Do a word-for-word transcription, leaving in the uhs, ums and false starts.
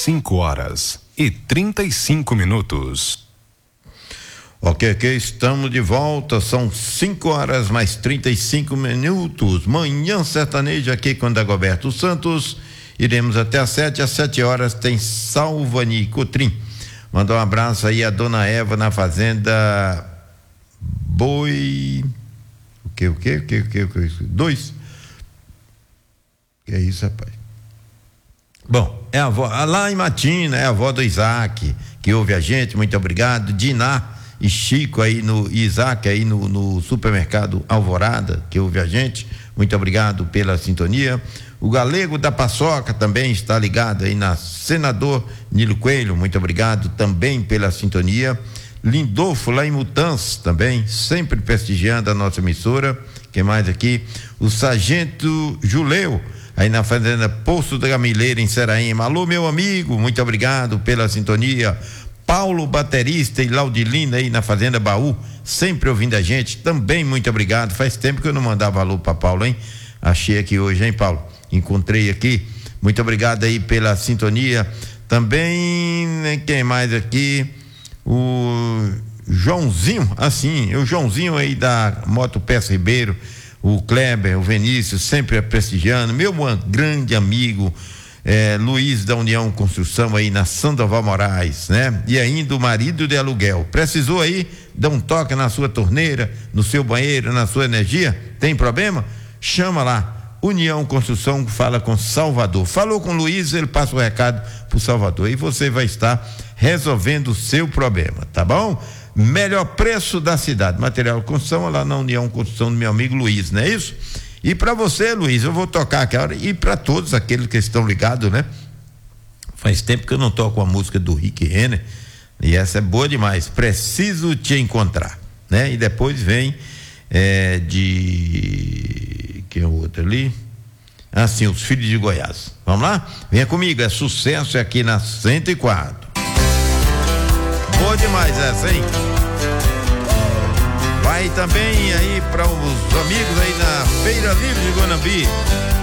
cinco horas e trinta e cinco minutos. Ok, ok, estamos de volta, são cinco horas mais trinta e cinco minutos, manhã sertaneja aqui com Dagoberto Santos, iremos até às sete, às sete horas tem Salvani Cotrim, mandar um abraço aí a dona Eva na fazenda Boi, o que, o que, o que, o que, o que, dois, que é isso, rapaz? Bom, é a avó, lá em Matina, é a avó do Isaac, que ouve a gente, muito obrigado, Diná e Chico aí no Isaac aí no, no supermercado Alvorada, que ouve a gente, muito obrigado pela sintonia. O Galego da Paçoca também está ligado aí na Senador Nilo Coelho, muito obrigado também pela sintonia. Lindolfo lá em Mutanço também, sempre prestigiando a nossa emissora. Quem mais aqui? O Sargento Juleu aí na fazenda Poço da Gamileira em Seraima. Alô, meu amigo, muito obrigado pela sintonia. Paulo, baterista, e Laudilina aí na Fazenda Baú, sempre ouvindo a gente, também muito obrigado. Faz tempo que eu não mandava alô para Paulo, hein? Achei aqui hoje, hein, Paulo? Encontrei aqui. Muito obrigado aí pela sintonia. Também, quem mais aqui? O Joãozinho, assim, o Joãozinho aí da Moto Peça Ribeiro, o Kleber, o Vinícius, sempre prestigiando. Meu grande amigo, É, Luiz da União Construção aí na Sandoval Moraes, né? E ainda o marido de aluguel. Precisou aí dar um toque na sua torneira, no seu banheiro, na sua energia? Tem problema? Chama lá, União Construção, fala com Salvador. Falou com o Luiz, ele passa o recado pro Salvador e você vai estar resolvendo o seu problema, tá bom? Melhor preço da cidade, material de construção lá na União Construção do meu amigo Luiz, não é isso? E para você, Luiz, eu vou tocar aquela, e para todos aqueles que estão ligados, né? Faz tempo que eu não toco a música do Rick Renner, e essa é boa demais. Preciso te encontrar, né? E depois vem é, de que é o outro ali? Ah, sim, Os Filhos de Goiás. Vamos lá? Venha comigo, é sucesso aqui na cento e quatro. Boa demais essa, hein? Vai também aí para os amigos aí na Feira Livre de Guanambi,